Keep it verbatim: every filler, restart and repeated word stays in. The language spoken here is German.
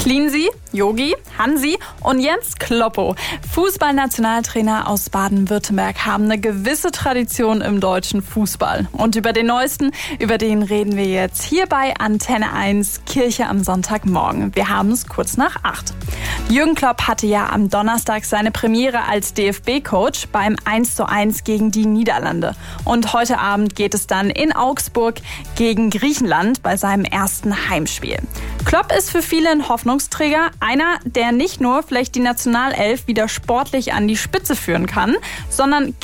Cleansy, Yogi, Hansi und Jens Kloppo. Fußballnationaltrainer aus Baden-Württemberg haben eine gewisse Tradition im deutschen Fußball. Und über den neuesten, über den reden wir jetzt hier bei Antenne eins, Kirche am Sonntagmorgen. Wir haben es kurz nach acht. Jürgen Klopp hatte ja am Donnerstag seine Premiere als D F B-Coach beim eins zu eins gegen die Niederlande. Und heute Abend geht es dann in Augsburg gegen Griechenland bei seinem ersten Heimspiel. Klopp ist für viele ein Hoffnungsträger, einer, der nicht nur vielleicht die Nationalelf wieder sportlich an die Spitze führen kann, sondern